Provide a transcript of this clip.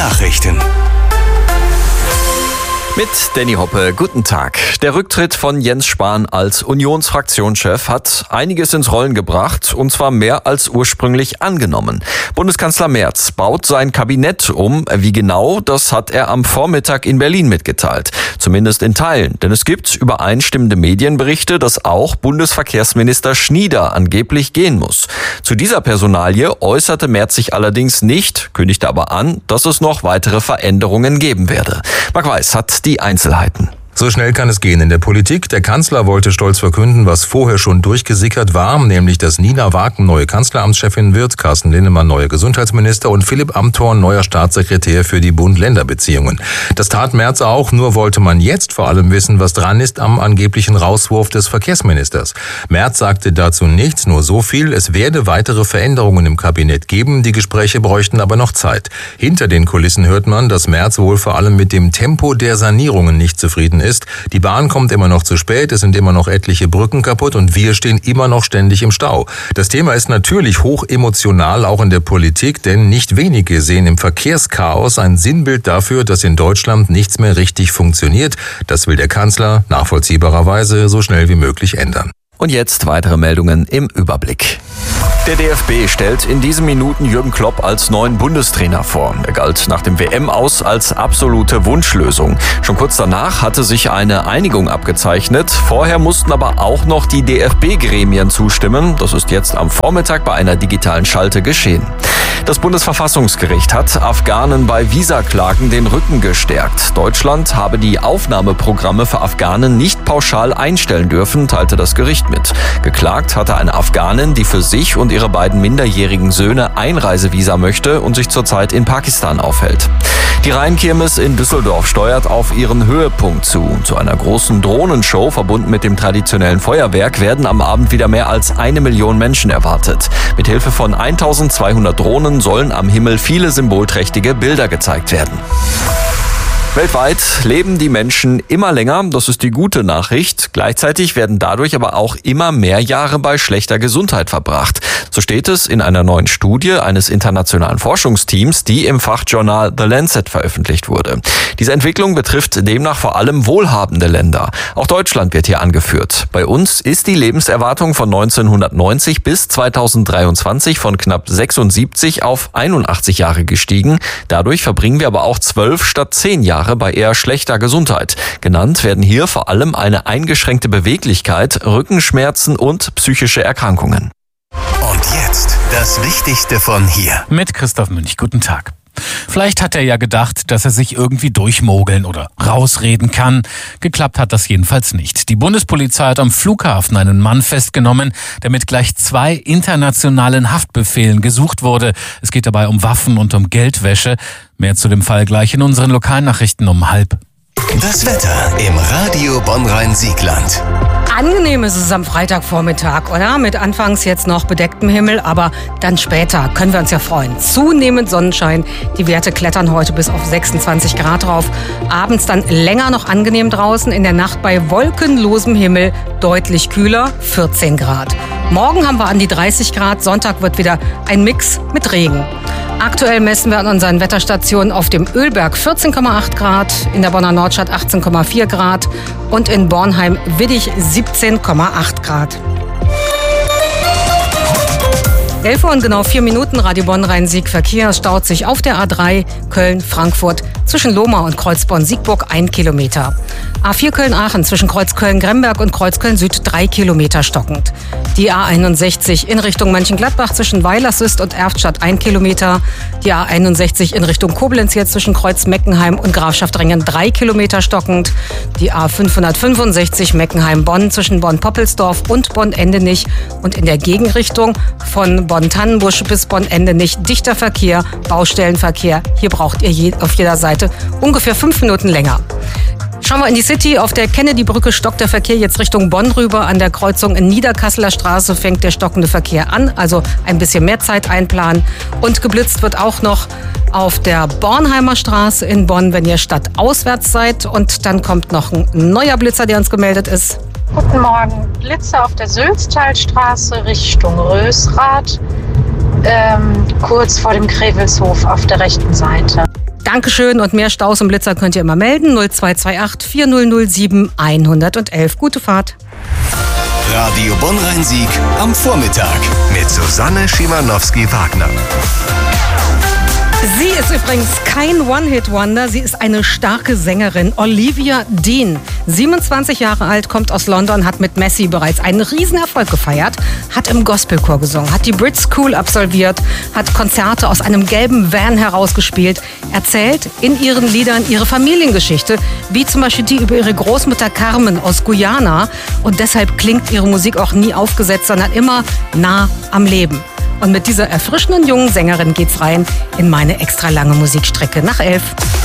Nachrichten. Mit Danny Hoppe, guten Tag. Der Rücktritt von Jens Spahn als Unionsfraktionschef hat einiges ins Rollen gebracht, und zwar mehr als ursprünglich angenommen. Bundeskanzler Merz baut sein Kabinett um. Wie genau, das hat er am Vormittag in Berlin mitgeteilt. Zumindest in Teilen, denn es gibt übereinstimmende Medienberichte, dass auch Bundesverkehrsminister Schnieder angeblich gehen muss. Zu dieser Personalie äußerte Merz sich allerdings nicht, kündigte aber an, dass es noch weitere Veränderungen geben werde. Marc Weiß hat die Einzelheiten. So schnell kann es gehen in der Politik. Der Kanzler wollte stolz verkünden, was vorher schon durchgesickert war, nämlich dass Nina Wagen neue Kanzleramtschefin wird, Carsten Linnemann neuer Gesundheitsminister und Philipp Amthorn neuer Staatssekretär für die Bund-Länder-Beziehungen. Das tat Merz auch, nur wollte man jetzt vor allem wissen, was dran ist am angeblichen Rauswurf des Verkehrsministers. Merz sagte dazu nichts, nur so viel: Es werde weitere Veränderungen im Kabinett geben, die Gespräche bräuchten aber noch Zeit. Hinter den Kulissen hört man, dass Merz wohl vor allem mit dem Tempo der Sanierungen nicht zufrieden ist. Die Bahn kommt immer noch zu spät, es sind immer noch etliche Brücken kaputt und wir stehen immer noch ständig im Stau. Das Thema ist natürlich hoch emotional, auch in der Politik, denn nicht wenige sehen im Verkehrschaos ein Sinnbild dafür, dass in Deutschland nichts mehr richtig funktioniert. Das will der Kanzler nachvollziehbarerweise so schnell wie möglich ändern. Und jetzt weitere Meldungen im Überblick. Der DFB stellt in diesen Minuten Jürgen Klopp als neuen Bundestrainer vor. Er galt nach dem WM-Aus als absolute Wunschlösung. Schon kurz danach hatte sich eine Einigung abgezeichnet. Vorher mussten aber auch noch die DFB-Gremien zustimmen. Das ist jetzt am Vormittag bei einer digitalen Schalte geschehen. Das Bundesverfassungsgericht hat Afghanen bei Visaklagen den Rücken gestärkt. Deutschland habe die Aufnahmeprogramme für Afghanen nicht pauschal einstellen dürfen, teilte das Gericht mit. Geklagt hatte eine Afghanin, die für sich und ihre beiden minderjährigen Söhne Einreisevisa möchte und sich zurzeit in Pakistan aufhält. Die Rheinkirmes in Düsseldorf steuert auf ihren Höhepunkt zu. Zu einer großen Drohnenshow, verbunden mit dem traditionellen Feuerwerk, werden am Abend wieder mehr als 1 Million Menschen erwartet. Mit Hilfe von 1200 Drohnen sollen am Himmel viele symbolträchtige Bilder gezeigt werden. Weltweit leben die Menschen immer länger, das ist die gute Nachricht. Gleichzeitig werden dadurch aber auch immer mehr Jahre bei schlechter Gesundheit verbracht. So steht es in einer neuen Studie eines internationalen Forschungsteams, die im Fachjournal The Lancet veröffentlicht wurde. Diese Entwicklung betrifft demnach vor allem wohlhabende Länder. Auch Deutschland wird hier angeführt. Bei uns ist die Lebenserwartung von 1990 bis 2023 von knapp 76 auf 81 Jahre gestiegen. Dadurch verbringen wir aber auch 12 statt 10 Jahre bei eher schlechter Gesundheit. Genannt werden hier vor allem eine eingeschränkte Beweglichkeit, Rückenschmerzen und psychische Erkrankungen. Und jetzt das Wichtigste von hier. Mit Christoph Münch, guten Tag. Vielleicht hat er ja gedacht, dass er sich irgendwie durchmogeln oder rausreden kann. Geklappt hat das jedenfalls nicht. Die Bundespolizei hat am Flughafen einen Mann festgenommen, der mit gleich 2 internationalen Haftbefehlen gesucht wurde. Es geht dabei um Waffen und um Geldwäsche. Mehr zu dem Fall gleich in unseren Lokalnachrichten um 12:30. Das Wetter im Radio Bonn-Rhein-Siegland. Angenehm ist es am Freitagvormittag, oder? Mit anfangs jetzt noch bedecktem Himmel, aber dann später können wir uns ja freuen. Zunehmend Sonnenschein. Die Werte klettern heute bis auf 26 Grad drauf. Abends dann länger noch angenehm draußen. In der Nacht bei wolkenlosem Himmel deutlich kühler, 14 Grad. Morgen haben wir an die 30 Grad. Sonntag wird wieder ein Mix mit Regen. Aktuell messen wir an unseren Wetterstationen auf dem Ölberg 14,8 Grad, in der Bonner Nordstadt 18,4 Grad und in Bornheim-Widdig 17,8 Grad. 11 Uhr und genau 4 Minuten, Radio Bonn-Rhein-Sieg Verkehr. Es staut sich auf der A3 Köln-Frankfurt zwischen Lohmar und Kreuzborn-Siegburg 1 Kilometer. A4 Köln-Aachen zwischen Kreuz Köln-Gremberg und Kreuz Köln-Süd 3 Kilometer stockend. Die A61 in Richtung Mönchengladbach zwischen Weilerswist und Erftstadt 1 Kilometer. Die A61 in Richtung Koblenz jetzt zwischen Kreuz Meckenheim und Grafschaft Ringen 3 Kilometer stockend. Die A565 Meckenheim-Bonn zwischen Bonn-Poppelsdorf und Bonn-Endenich und in der Gegenrichtung von Bonn-Tannenbusch bis Bonn-Endenich dichter Verkehr, Baustellenverkehr. Hier braucht ihr auf jeder Seite ungefähr 5 Minuten länger. Schauen wir in die City. Auf der Kennedy-Brücke stockt der Verkehr jetzt Richtung Bonn rüber. An der Kreuzung in Niederkasseler Straße fängt der stockende Verkehr an. Also ein bisschen mehr Zeit einplanen. Und geblitzt wird auch noch auf der Bornheimer Straße in Bonn, wenn ihr stadtauswärts seid. Und dann kommt noch ein neuer Blitzer, der uns gemeldet ist. Guten Morgen. Blitzer auf der Sülztalstraße Richtung Rösrath. Kurz vor dem Krevelshof auf der rechten Seite. Dankeschön und mehr Staus und Blitzer könnt ihr immer melden. 0228 4007 111. Gute Fahrt. Radio Bonn-Rhein-Sieg am Vormittag mit Susanne Schimanowski-Wagner. Sie ist übrigens kein One-Hit-Wonder, sie ist eine starke Sängerin. Olivia Dean, 27 Jahre alt, kommt aus London, hat mit Messi bereits einen Riesenerfolg gefeiert, hat im Gospelchor gesungen, hat die Brit School absolviert, hat Konzerte aus einem gelben Van herausgespielt, erzählt in ihren Liedern ihre Familiengeschichte, wie zum Beispiel die über ihre Großmutter Carmen aus Guyana. Und deshalb klingt ihre Musik auch nie aufgesetzt, sondern immer nah am Leben. Und mit dieser erfrischenden jungen Sängerin geht's rein in meine extra lange Musikstrecke nach 11.